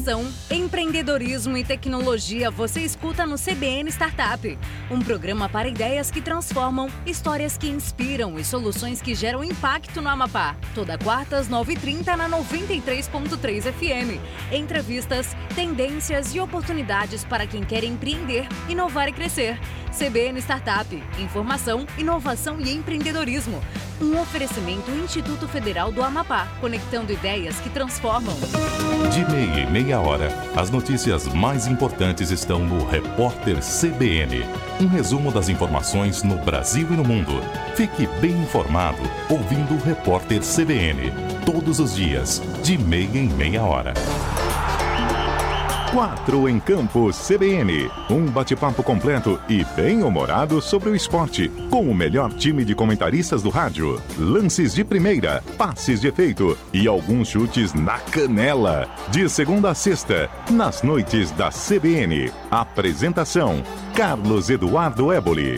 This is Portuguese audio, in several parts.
Inovação, empreendedorismo e tecnologia você escuta no CBN Startup. Um programa para ideias que transformam, histórias que inspiram e soluções que geram impacto no Amapá. Toda quarta às 9h30 na 93.3 FM. Entrevistas, tendências e oportunidades para quem quer empreender, inovar e crescer. CBN Startup. Informação, inovação e empreendedorismo. Um oferecimento Instituto Federal do Amapá, conectando ideias que transformam. De meia em meia hora, as notícias mais importantes estão no Repórter CBN. Um resumo das informações no Brasil e no mundo. Fique bem informado ouvindo o Repórter CBN. Todos os dias, de meia em meia hora. 4 em Campo CBN. Um bate-papo completo e bem-humorado sobre o esporte, com o melhor time de comentaristas do rádio. Lances de primeira, passes de efeito e alguns chutes na canela. De segunda a sexta, nas noites da CBN. Apresentação: Carlos Eduardo Éboli.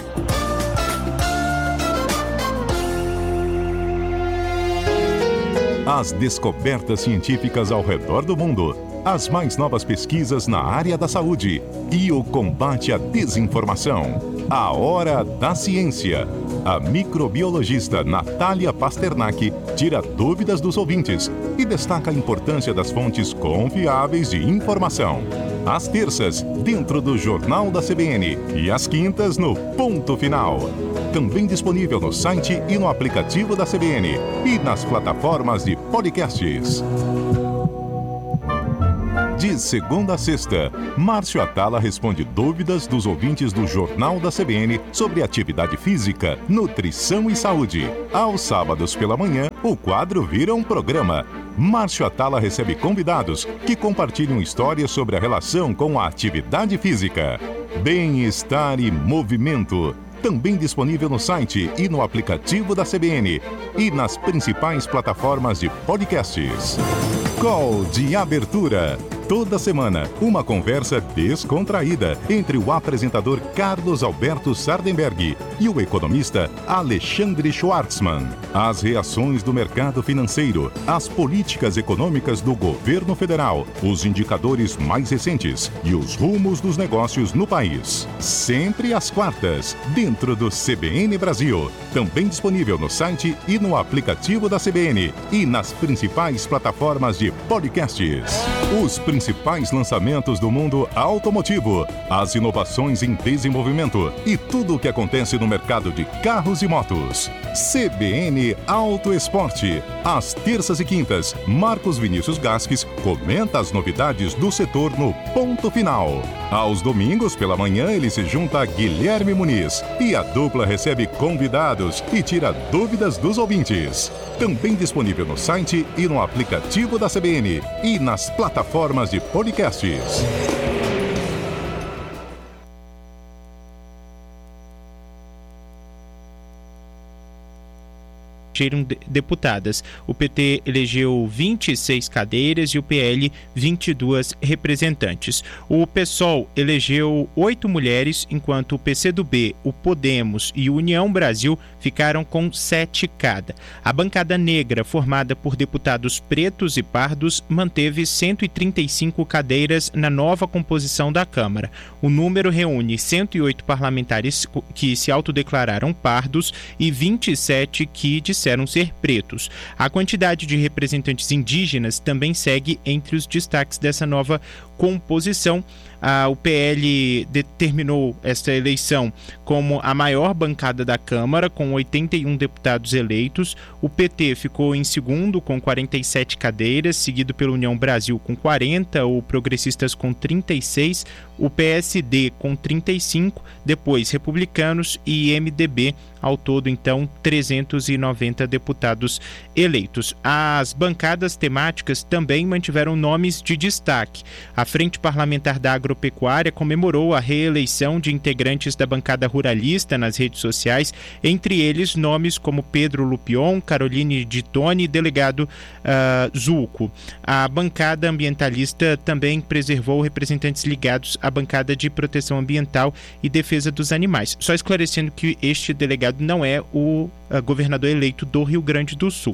As descobertas científicas ao redor do mundo, as mais novas pesquisas na área da saúde e o combate à desinformação. A Hora da Ciência. A microbiologista Natália Pasternak tira dúvidas dos ouvintes e destaca a importância das fontes confiáveis de informação. Às terças, dentro do Jornal da CBN e às quintas no Ponto Final. Também disponível no site e no aplicativo da CBN e nas plataformas de podcasts. De segunda a sexta, Márcio Atala responde dúvidas dos ouvintes do Jornal da CBN sobre atividade física, nutrição e saúde. Aos sábados pela manhã, o quadro vira um programa. Márcio Atala recebe convidados que compartilham histórias sobre a relação com a atividade física. Bem-estar e movimento. Também disponível no site e no aplicativo da CBN e nas principais plataformas de podcasts. Call de abertura. Toda semana, uma conversa descontraída entre o apresentador Carlos Alberto Sardenberg e o economista Alexandre Schwartzman. As reações do mercado financeiro, as políticas econômicas do governo federal, os indicadores mais recentes e os rumos dos negócios no país. Sempre às quartas, dentro do CBN Brasil. Também disponível no site e no aplicativo da CBN e nas principais plataformas de podcasts. Os principais lançamentos do mundo automotivo, as inovações em desenvolvimento e tudo o que acontece no mercado de carros e motos. CBN Auto Esporte. Às terças e quintas, Marcos Vinícius Gasques comenta as novidades do setor no Ponto Final. Aos domingos pela manhã, ele se junta a Guilherme Muniz e a dupla recebe convidados e tira dúvidas dos ouvintes. Também disponível no site e no aplicativo da CBN e nas plataformas de podcasts. Deputadas. O PT elegeu 26 cadeiras e o PL 22 representantes. O PSOL elegeu 8 mulheres, enquanto o PCdoB, o Podemos e o União Brasil ficaram com 7 cada. A bancada negra, formada por deputados pretos e pardos, manteve 135 cadeiras na nova composição da Câmara. O número reúne 108 parlamentares que se autodeclararam pardos e 27 que disseram ser pretos. A quantidade de representantes indígenas também segue entre os destaques dessa nova composição. O PL determinou esta eleição como a maior bancada da Câmara, com 81 deputados eleitos. O PT ficou em segundo, com 47 cadeiras, seguido pela União Brasil com 40, o Progressistas com 36, o PSD com 35, depois Republicanos e MDB, ao todo, então, 390 deputados eleitos. As bancadas temáticas também mantiveram nomes de destaque. A Frente Parlamentar da Agropecuária comemorou a reeleição de integrantes da bancada ruralista nas redes sociais, entre eles nomes como Pedro Lupion, Caroline de Tone e delegado Zulco. A bancada ambientalista também preservou representantes ligados à bancada de proteção ambiental e defesa dos animais. Só esclarecendo que este delegado não é o governador eleito do Rio Grande do Sul.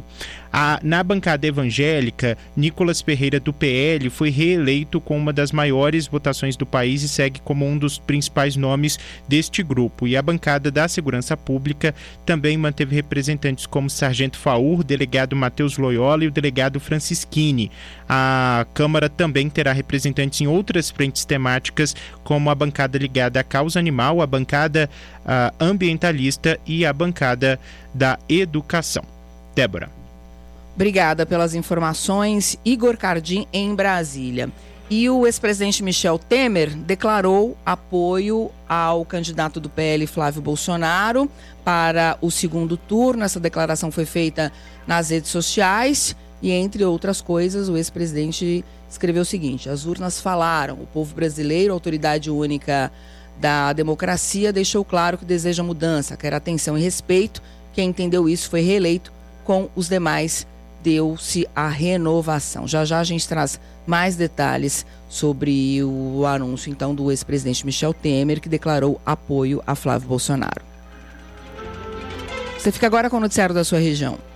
Na bancada evangélica, Nicolas Ferreira, do PL, foi reeleito com uma das maiores votações do país e segue como um dos principais nomes deste grupo. E a bancada da Segurança Pública também manteve representantes como Sargento Faur, delegado Matheus Loyola e o delegado Francisquini. A Câmara também terá representantes em outras frentes temáticas, como a bancada ligada à causa animal, a bancada ambientalista e a bancada da educação. Débora. Obrigada pelas informações. Igor Cardim, em Brasília. E o ex-presidente Michel Temer declarou apoio ao candidato do PL, Flávio Bolsonaro, para o segundo turno. Essa declaração foi feita nas redes sociais e, entre outras coisas, o ex-presidente escreveu o seguinte: as urnas falaram, o povo brasileiro, autoridade única da democracia, deixou claro que deseja mudança, quer atenção e respeito. Quem entendeu isso foi reeleito, com os demais deu-se a renovação. Já já a gente traz mais detalhes sobre o anúncio, então, do ex-presidente Michel Temer, que declarou apoio a Flávio Bolsonaro. Você fica agora com o noticiário da sua região.